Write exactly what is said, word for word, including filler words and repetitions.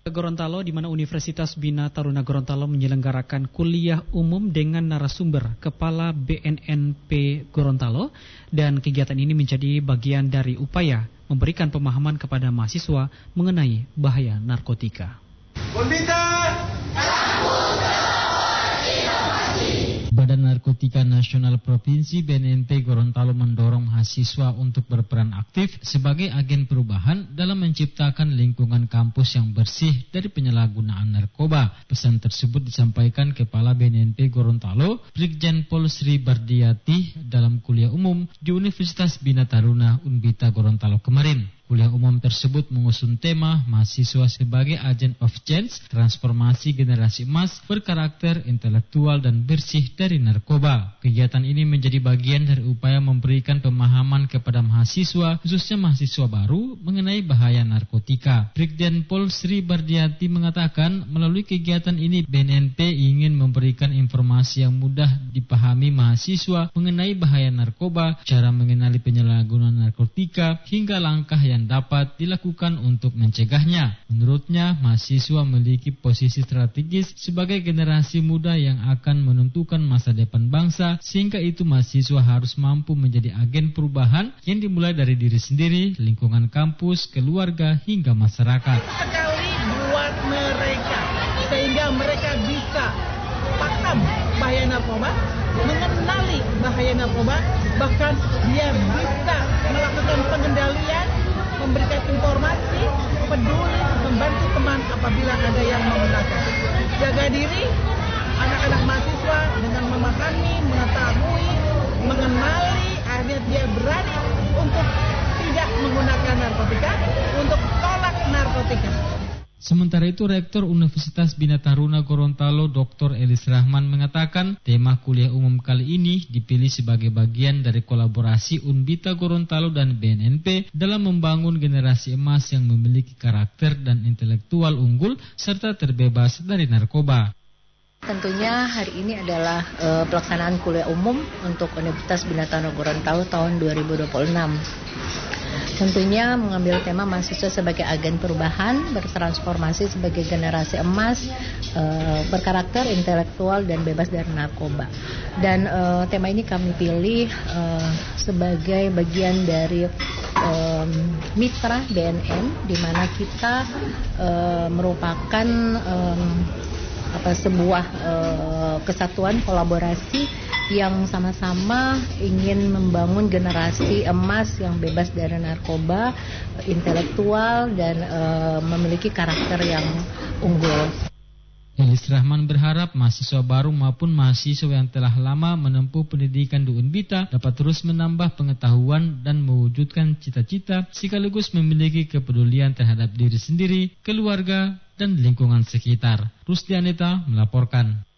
Gorontalo, di mana Universitas Bina Taruna Gorontalo menyelenggarakan kuliah umum dengan narasumber Kepala B N N P Gorontalo, dan kegiatan ini menjadi bagian dari upaya memberikan pemahaman kepada mahasiswa mengenai bahaya narkotika. Badan Narkotika Nasional Provinsi B N N P Gorontalo mendorong mahasiswa untuk berperan aktif sebagai agen perubahan dalam menciptakan lingkungan kampus yang bersih dari penyalahgunaan narkoba. Pesan tersebut disampaikan Kepala B N N P Gorontalo, Brigjen Pol Sri Bardiati, dalam kuliah umum di Universitas Bina Taruna Unbita Gorontalo kemarin. Kuliah umum tersebut mengusung tema mahasiswa sebagai agent of change, transformasi generasi emas berkarakter intelektual dan bersih dari narkoba. Kegiatan ini menjadi bagian dari upaya memberikan pemahaman kepada mahasiswa, khususnya mahasiswa baru, mengenai bahaya narkotika. Brigjen Pol Sri Bardiati mengatakan, melalui kegiatan ini B N N P ingin memberikan informasi yang mudah dipahami mahasiswa mengenai bahaya narkoba, cara mengenali penyalahgunaan narkotika, hingga langkah yang dapat dilakukan untuk mencegahnya. Menurutnya, mahasiswa memiliki posisi strategis sebagai generasi muda yang akan menentukan masa depan bangsa, sehingga itu mahasiswa harus mampu menjadi agen perubahan yang dimulai dari diri sendiri, lingkungan kampus, keluarga, hingga masyarakat. Sekali buat mereka, sehingga mereka bisa paham bahaya narkoba, mengenali bahaya narkoba, bahkan dia bisa melakukan pengendalian, memberikan informasi, peduli, membantu teman apabila ada yang menggunakan. Jaga diri, anak-anak mahasiswa dengan memahami, mengetahui, mengenali, akhirnya dia berani untuk tidak menggunakan narkotika, untuk tolak narkotika. Sementara itu, Rektor Universitas Bina Taruna Gorontalo Doktor Elis Rahman mengatakan tema kuliah umum kali ini dipilih sebagai bagian dari kolaborasi Unbita Gorontalo dan B N N P dalam membangun generasi emas yang memiliki karakter dan intelektual unggul serta terbebas dari narkoba. Tentunya hari ini adalah uh, pelaksanaan kuliah umum untuk Universitas Bina Taruna Gorontalo tahun dua ribu dua puluh enam. Tentunya mengambil tema mahasiswa sebagai agen perubahan, bertransformasi sebagai generasi emas, e, berkarakter intelektual dan bebas dari narkoba. Dan e, tema ini kami pilih e, sebagai bagian dari e, mitra B N N, di mana kita e, merupakan e, apa sebuah e, kesatuan kolaborasi yang sama-sama ingin membangun generasi emas yang bebas dari narkoba, intelektual, dan e, memiliki karakter yang unggul. Elis Rahman berharap mahasiswa baru maupun mahasiswa yang telah lama menempuh pendidikan di Unbita dapat terus menambah pengetahuan dan mewujudkan cita-cita, sekaligus memiliki kepedulian terhadap diri sendiri, keluarga, dan lingkungan sekitar. Rusdianita melaporkan.